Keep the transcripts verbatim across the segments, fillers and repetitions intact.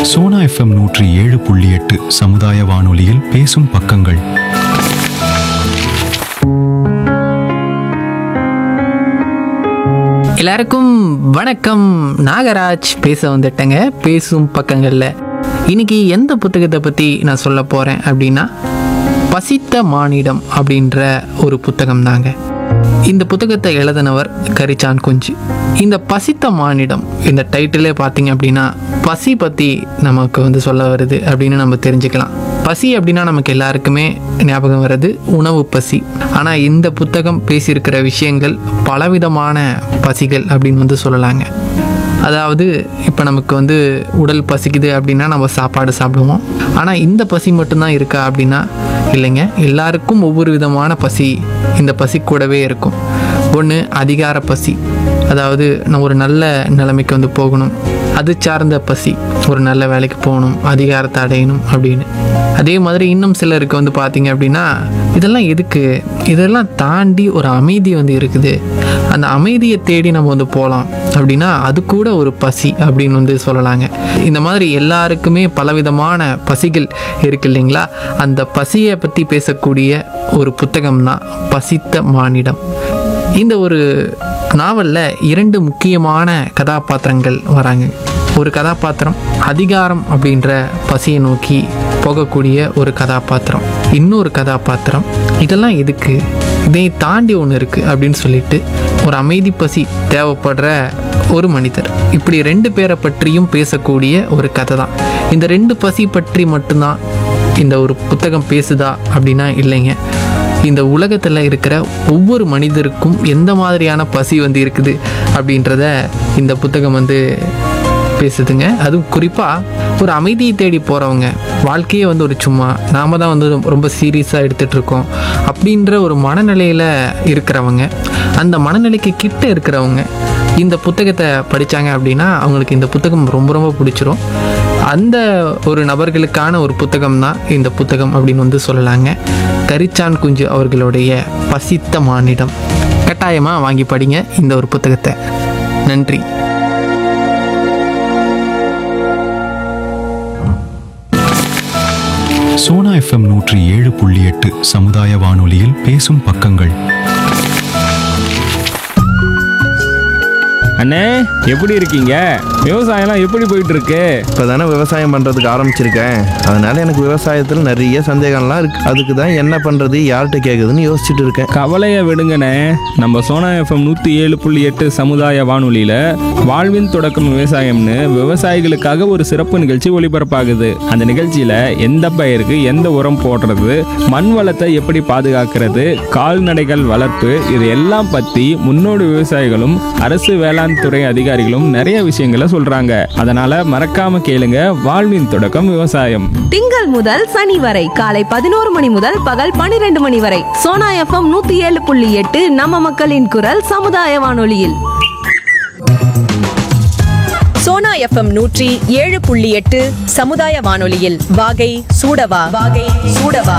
Sona FM நூற்றி ஏழு புள்ளி எட்டு சமுதாய வானொலியில் பேசும் பக்கங்கள். எல்லாருக்கும் வணக்கம். நாகராஜ் பேச வந்துட்டேங்க பேசும் பக்கங்களில். இன்னைக்கு எந்த புத்தகத்தை பற்றி நான் சொல்ல போகிறேன் அப்படின்னா, பசித்த மானிடம் அப்படின்ற ஒரு புத்தகம் தாங்க. இந்த புத்தகத்தை எழுதினவர் கரிச்சான் குஞ்சு. இந்த பசித்த மானிடம் இந்த டைட்டிலே பார்த்தீங்க அப்படின்னா பசி பற்றி நமக்கு வந்து சொல்ல வருது அப்படின்னு நம்ம தெரிஞ்சுக்கலாம். பசி அப்படின்னா நமக்கு எல்லாருக்குமே ஞாபகம் வர்றது உணவு பசி. ஆனால் இந்த புத்தகம் பேசியிருக்கிற விஷயங்கள் பலவிதமான பசிகள் அப்படின்னு வந்து சொல்லலாங்க. அதாவது இப்போ நமக்கு வந்து உடல் பசிக்குது அப்படின்னா நம்ம சாப்பாடு சாப்பிடுவோம். ஆனால் இந்த பசி மட்டும்தான் இருக்கா அப்படின்னா இல்லைங்க. எல்லாருக்கும் ஒவ்வொரு விதமான பசி இந்த பசி கூடவே இருக்கும். ஒன்று அதிகார பசி, அதாவது நான் ஒரு நல்ல நிலைமைக்கு வந்து போகணும், அது சார்ந்த பசி, ஒரு நல்ல வேலைக்கு போகணும், அதிகாரத்தை அடையணும் அப்படின்னு. அதே மாதிரி இன்னும் சிலருக்கு வந்து பார்த்தீங்க அப்படின்னா இதெல்லாம் எதுக்கு, இதெல்லாம் தாண்டி ஒரு அமைதி வந்து இருக்குது, அந்த அமைதியை தேடி நம்ம வந்து போகலாம் அப்படின்னா அது கூட ஒரு பசி அப்படின்னு வந்து சொல்லலாங்க. இந்த மாதிரி எல்லாருக்குமே பலவிதமான பசிகள் இருக்கு இல்லைங்களா. அந்த பசியை பற்றி பேசக்கூடிய ஒரு புத்தகம் தான் பசித்த மானிடம். இந்த ஒரு நாவலில் இரண்டு முக்கியமான கதாபாத்திரங்கள் வராங்க. ஒரு கதாபாத்திரம் அதிகாரம் அப்படின்ற பசியை நோக்கி போகக்கூடிய ஒரு கதாபாத்திரம். இன்னொரு கதாபாத்திரம் இதெல்லாம் எதுக்கு, இதை தாண்டி ஒன்று இருக்குது அப்படின்னு சொல்லிட்டு ஒரு அமைதி பசி தேவைப்படுற ஒரு மனிதர். இப்படி ரெண்டு பேரை பற்றியும் பேசக்கூடிய ஒரு கதை தான். இந்த ரெண்டு பசி பற்றி மட்டும்தான் இந்த ஒரு புத்தகம் பேசுதா அப்படின்னா இல்லைங்க. இந்த உலகத்தில் இருக்கிற ஒவ்வொரு மனிதருக்கும் எந்த மாதிரியான பசி வந்து இருக்குது அப்படின்றத இந்த புத்தகம் வந்து பேசுதுங்க. அதுவும் குறிப்பாக ஒரு அமைதியை தேடி போகிறவங்க, வாழ்க்கையே வந்து ஒரு சும்மா நாம தான் வந்து ரொம்ப சீரியஸாக எடுத்துகிட்டு இருக்கோம் அப்படின்ற ஒரு மனநிலையில் இருக்கிறவங்க, அந்த மனநிலைக்கு கிட்ட இருக்கிறவங்க இந்த புத்தகத்தை படித்தாங்க அப்படின்னா அவங்களுக்கு இந்த புத்தகம் ரொம்ப ரொம்ப பிடிச்சிரும். அந்த ஒரு நபர்களுக்கான ஒரு புத்தகம் தான் இந்த புத்தகம் அப்படின்னு வந்து சொல்லலாங்க. கரிச்சான் குஞ்சு அவர்களுடைய பசித்த மானிடம். கட்டாயமாக வாங்கி படிங்க இந்த ஒரு புத்தகத்தை. நன்றி. சோனா எஃப்எம் நூற்றி ஏழு புள்ளி எட்டு சமுதாய வானொலியில் பேசும் பக்கங்கள். அண்ணே, எப்படி இருக்கீங்க? விவசாயம்லாம் எப்படி போயிட்டு இருக்கு? இப்போ தானே விவசாயம் பண்ணுறதுக்கு ஆரம்பிச்சிருக்கேன். அதனால எனக்கு விவசாயத்தில் நிறைய சந்தேகம்லாம் இருக்கு. அதுக்கு தான் என்ன பண்ணுறது, யார்கிட்ட கேட்குதுன்னு யோசிச்சுட்டு இருக்கேன். கவலையை விடுங்கண்ணே. நம்ம சோனா எஃப்எம் நூற்றி ஏழு புள்ளி எட்டு சமுதாய வானொலியில் வாழ்வின் தொடக்கம் விவசாயம்னு விவசாயிகளுக்காக ஒரு சிறப்பு நிகழ்ச்சி ஒளிபரப்பாகுது. அந்த நிகழ்ச்சியில் எந்த பயிருக்கு எந்த உரம் போடுறது, மண் வளத்தை எப்படி பாதுகாக்கிறது, கால்நடைகள் வளர்ப்பு, இது எல்லாம் பற்றி முன்னோடி விவசாயிகளும் அரசு வேளாண் துறை அதிகாரிகளும் நிறைய விஷயங்களை சொல்றாங்க. அதனால மறக்காம கேளுங்க வாழ்வின் தொடக்கம் விவசாயம். திங்கள் முதல் சனி வரை காலை பதினோரு மணி முதல் பகல் பனிரெண்டு மணி வரை சோனா எஃப்எம் நூத்தி ஏழு புள்ளி எட்டு நம்ம மக்களின் குரல் சமுதாய வானொலியில். சோனா எஃப்எம் நூற்றி ஏழு புள்ளி எட்டு சமுதாய வானொலியில் வாகை சூடவா வாகை சூடவா.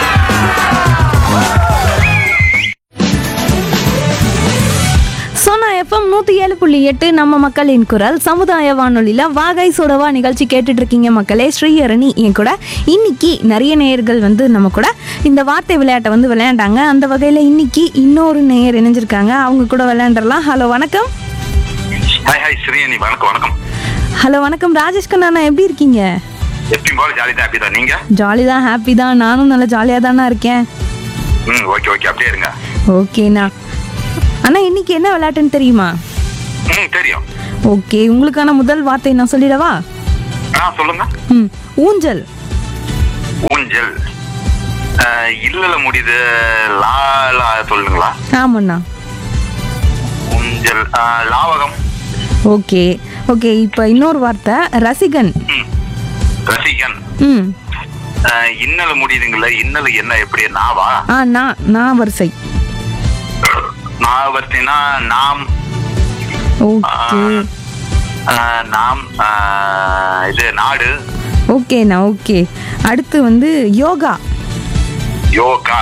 சோனா எஃப்எம் நூற்றி ஏழு புள்ளி எட்டு நம்ம மக்களின் குரல் சமுதாய வானொலியில் வாகை சுடவா நிகழ்ச்சி கேட்டுட்டு இருக்கீங்க மக்களே. ஸ்ரீஹரணி என் கூட. இன்னைக்கு நிறைய நேயர்கள் வந்து நம்ம கூட இந்த வார்த்தை விளையாட்டை வந்து விளையாண்டாங்க. அந்த வகையில் இன்னைக்கு இன்னொரு நேயர் இணைஞ்சிருக்காங்க, அவங்க கூட விளையாண்டுடலாம். ஹலோ வணக்கம். ஹாய் ஹாய் ஸ்ரீஹரணி, வணக்கம் வணக்கம். ஹலோ வணக்கம் ராஜேஷ் கண்ணா, எப்படி இருக்கீங்க? எப்பயும் போல ஜாலி தான். ஹாப்பி தான். நீங்க? ஜாலி தான், ஹாப்பி தான். நானும் நல்லா ஜாலியாக தானே இருக்கேன். ம் ஓகே ஓகே, அப்படியே இருங்க. ஓகேண்ணா. அண்ணா இன்னைக்கு என்ன விளையாட்டுன்னு தெரியுமா? ம் தெரியும். ஓகே, உங்களுக்கான முதல் வார்த்தை நான் சொல்லிடவா? ஆ சொல்லுங்க. ம் ஊஞ்சல். ஊஞ்சல். இல்லல முடியுது. லா லா சொல்லுங்களா? ஆமாண்ணா. ஊஞ்சல். லாவகம். ஓகே ஓகே, இப்போ இன்னொரு வார்த்தை ரசிகன். ம் ரசிகன். ம் இன்னல முடியுதுங்களா? இன்னல என்ன எப்படி? நாவா? ஆ நா நா வரிசை. நாவர்த்தினா நாம். ஓகே நாம் இது நாடு. ஓகேண்ணா ஓகே. அடுத்து வந்து யோகா. யோகா.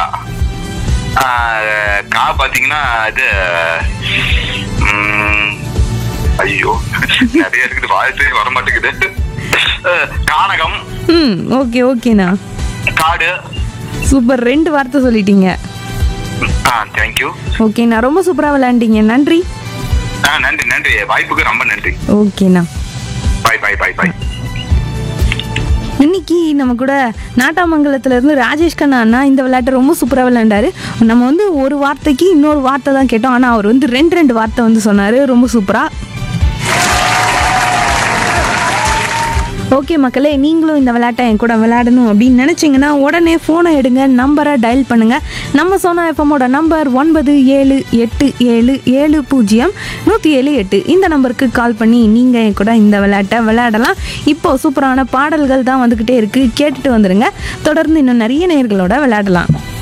கா பாத்தீங்கன்னா இது ஐயோ நிறைய இருக்குது, வாழ்த்தே வர மாட்டேங்குது. அஹ், கானகம், ம் ஓகே ஓகேண்ணா. காடு. சூப்பர், ரெண்டு வார்த்தை சொல்லிட்டீங்க. ஆ தேங்க்யூ. ஓகேண்ணா, ரொம்ப சூப்பராக விளையாண்டீங்க, நன்றி. ஆ நன்றி நன்றி, வாய்ப்புக்கு ரொம்ப நன்றி. ஓகேண்ணா. பாய் பாய் பாய் பாய். இன்னைக்கு நம்ம கூட நாட்டாமங்கலத்துல இருந்து ராஜேஷ் கண்ணா அண்ணா இந்த விளையாட்டை ரொம்ப சூப்பராக விளையாண்டாரு. நம்ம வந்து ஒரு வார்த்தைக்கு இன்னொரு வார்த்தை தான் கேட்டோம், ஆனால் அவர் வந்து ரெண்டு ரெண்டு வார்த்தை வந்து சொன்னார், ரொம்ப சூப்பராக. ஓகே மக்களே, நீங்களும் இந்த விளையாட்டை என் கூட விளையாடணும் அப்படின்னு நினச்சிங்கன்னா உடனே ஃபோனை எடுங்க, நம்பரை டயல் பண்ணுங்கள். நம்ம சோனா எஃப்எம்மோட நம்பர் ஒன்பது ஏழு எட்டு ஏழு ஏழு பூஜ்ஜியம் நூற்றி ஏழு எட்டு. இந்த நம்பருக்கு கால் பண்ணி நீங்கள் என் கூட இந்த விளையாட்டை விளையாடலாம். இப்போது சூப்பரான பாடல்கள் தான் வந்துக்கிட்டே இருக்குது, கேட்டுட்டு வந்துடுங்க. தொடர்ந்து இன்னும் நிறைய நேயர்களோட விளையாடலாம்.